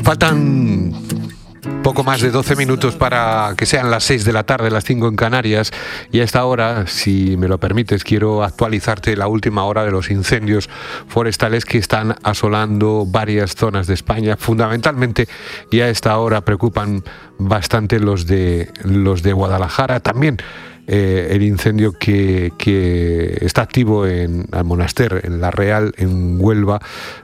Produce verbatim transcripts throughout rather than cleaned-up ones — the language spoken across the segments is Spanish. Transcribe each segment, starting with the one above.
Faltan poco más de doce minutos para que sean las seis de la tarde, las cinco en Canarias, y a esta hora, si me lo permites, quiero actualizarte la última hora de los incendios forestales que están asolando varias zonas de España, fundamentalmente, y a esta hora preocupan bastante los de, los de Guadalajara, también Eh, el incendio que, que está activo en Almonaster, en La Real, en Huelva.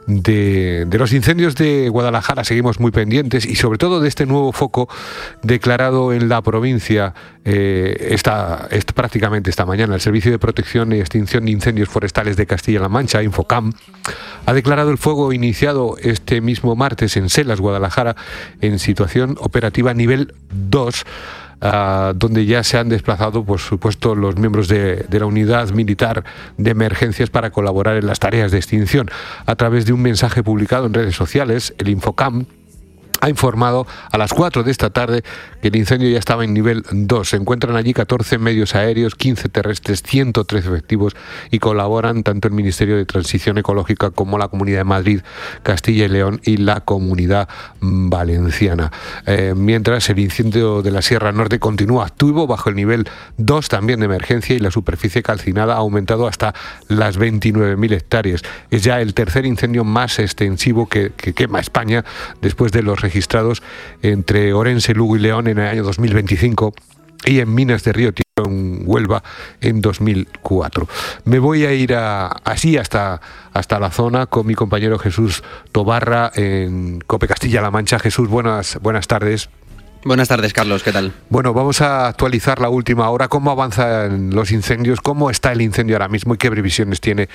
De, de los incendios de Guadalajara seguimos muy pendientes, y sobre todo de este nuevo foco declarado en la provincia eh, esta, esta, prácticamente esta mañana. El Servicio de Protección y Extinción de Incendios Forestales de Castilla-La Mancha, Infocam, ha declarado el fuego iniciado este mismo martes en Selas, Guadalajara, en situación operativa nivel dos, Uh, donde ya se han desplazado, por supuesto, los miembros de, de la unidad militar de emergencias para colaborar en las tareas de extinción. A través de un mensaje publicado en redes sociales, el Infocam ha informado a las cuatro de esta tarde que el incendio ya estaba en nivel dos. Se encuentran allí catorce medios aéreos, quince terrestres, ciento trece efectivos, y colaboran tanto el Ministerio de Transición Ecológica como la Comunidad de Madrid, Castilla y León y la Comunidad Valenciana. Eh, mientras el incendio de la Sierra Norte continúa activo bajo el nivel dos también de emergencia, y la superficie calcinada ha aumentado hasta las veintinueve mil hectáreas. Es ya el tercer incendio más extensivo que, que quema España, después de los registrados entre Orense, Lugo y León en el año dos mil veinticinco y en Minas de Río Tinto, en Huelva, en dos mil cuatro. Me voy a ir a, así hasta, hasta la zona con mi compañero Jesús Tobarra en COPE Castilla-La Mancha. Jesús, buenas, buenas tardes. Buenas tardes, Carlos, ¿qué tal? Bueno, vamos a actualizar la última hora. ¿Cómo avanzan los incendios? ¿Cómo está el incendio ahora mismo? ¿Y qué previsiones tiene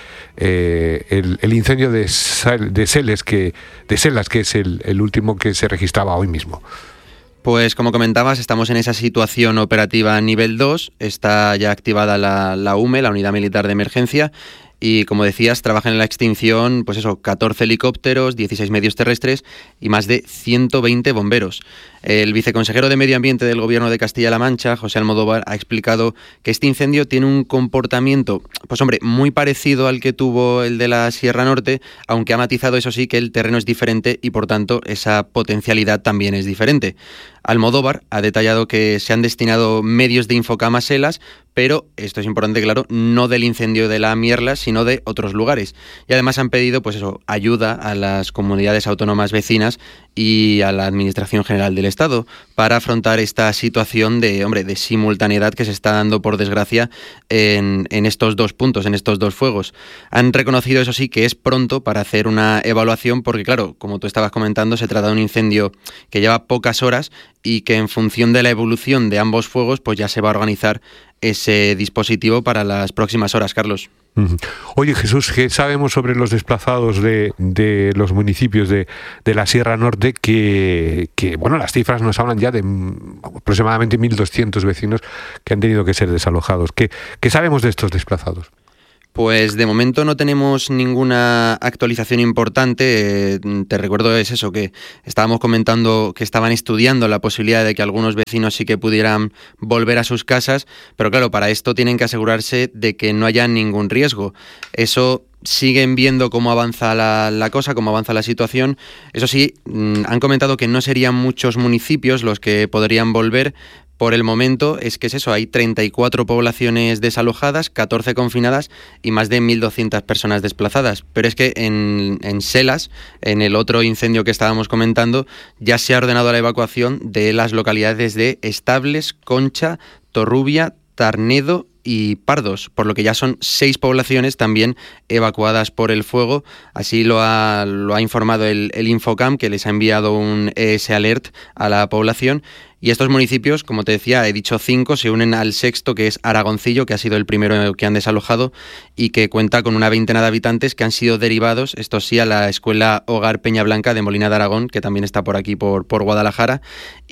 eh, el, el incendio de, de, Seles, que, de Selas, que es el, el último que se registraba hoy mismo? Pues como comentabas, estamos en esa situación operativa nivel dos. Está ya activada la, la U M E, la Unidad Militar de Emergencia, y como decías, trabajan en la extinción, pues eso, catorce helicópteros, dieciséis medios terrestres y más de ciento veinte bomberos. El viceconsejero de Medio Ambiente del Gobierno de Castilla-La Mancha, José Almodóvar, ha explicado que este incendio tiene un comportamiento, pues hombre, muy parecido al que tuvo el de la Sierra Norte, aunque ha matizado, eso sí, que el terreno es diferente y por tanto esa potencialidad también es diferente. Almodóvar ha detallado que se han destinado medios de Infocam a Selas, pero, esto es importante, claro, no del incendio de la Mierla, sino de otros lugares. Y además han pedido, pues eso, ayuda a las comunidades autónomas vecinas y a la Administración General del Estado para afrontar esta situación de, hombre, de simultaneidad que se está dando, por desgracia, en, en estos dos puntos, en estos dos fuegos. Han reconocido, eso sí, que es pronto para hacer una evaluación porque, claro, como tú estabas comentando, se trata de un incendio que lleva pocas horas y que en función de la evolución de ambos fuegos, pues ya se va a organizar ese dispositivo para las próximas horas, Carlos. Oye, Jesús, ¿qué sabemos sobre los desplazados de, de los municipios de, de la Sierra Norte? Que, que, bueno, las cifras nos hablan ya de aproximadamente mil doscientos vecinos que han tenido que ser desalojados. ¿Qué, qué sabemos de estos desplazados? Pues de momento no tenemos ninguna actualización importante. Eh, te recuerdo es eso, que estábamos comentando que estaban estudiando la posibilidad de que algunos vecinos sí que pudieran volver a sus casas, pero claro, para esto tienen que asegurarse de que no haya ningún riesgo. Eso siguen viendo cómo avanza la, la cosa, cómo avanza la situación. Eso sí, mmm, han comentado que no serían muchos municipios los que podrían volver. Por el momento es que es eso, hay treinta y cuatro poblaciones desalojadas, catorce confinadas y más de mil doscientas personas desplazadas. Pero es que en, en Selas, en el otro incendio que estábamos comentando, ya se ha ordenado la evacuación de las localidades de Estables, Concha, Torrubia, Tarnedo y Pardos, por lo que ya son seis poblaciones también evacuadas por el fuego. Así lo ha, lo ha informado el, el Infocam, que les ha enviado un E S Alert a la población. Y estos municipios, como te decía, he dicho cinco, se unen al sexto, que es Aragoncillo, que ha sido el primero que han desalojado y que cuenta con una veintena de habitantes que han sido derivados, esto sí, a la Escuela Hogar Peña Blanca de Molina de Aragón, que también está por aquí, por, por Guadalajara.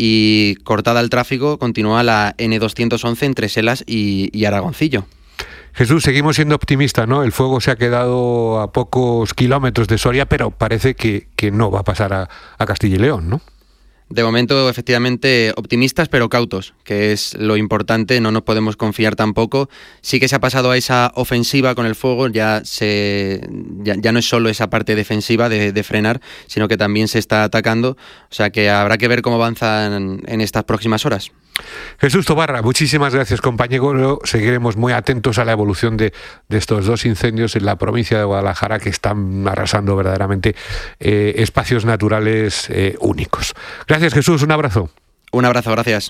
Y cortada el tráfico, continúa la ene doscientos once entre Selas y, y Aragoncillo. Jesús, seguimos siendo optimistas, ¿no? El fuego se ha quedado a pocos kilómetros de Soria, pero parece que, que no va a pasar a, a Castilla y León, ¿no? De momento, efectivamente, optimistas pero cautos, que es lo importante, no nos podemos confiar tampoco. Sí que se ha pasado a esa ofensiva con el fuego, ya se ya, ya no es solo esa parte defensiva de, de frenar, sino que también se está atacando, o sea que habrá que ver cómo avanzan en estas próximas horas. Jesús Tobarra, muchísimas gracias, compañero. Seguiremos muy atentos a la evolución de, de estos dos incendios en la provincia de Guadalajara que están arrasando verdaderamente eh, espacios naturales eh, únicos. Gracias, Jesús, un abrazo. Un abrazo, gracias.